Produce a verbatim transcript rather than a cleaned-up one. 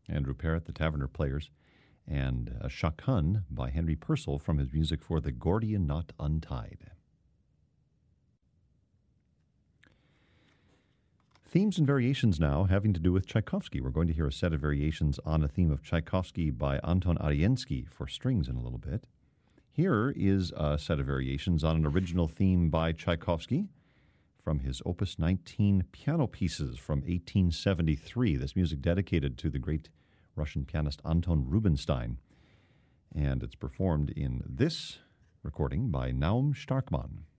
Andrew Parrott, the Taverner Players, and a Shakun by Henry Purcell from his music for The Gordian Knot Untied. Themes and variations now having to do with Tchaikovsky. We're going to hear a set of variations on a theme of Tchaikovsky by Anton Ariensky for strings in a little bit. Here is a set of variations on an original theme by Tchaikovsky from his Opus nineteen piano pieces from eighteen seventy-three. This music dedicated to the great Russian pianist Anton Rubinstein. And it's performed in this recording by Naum Starkman.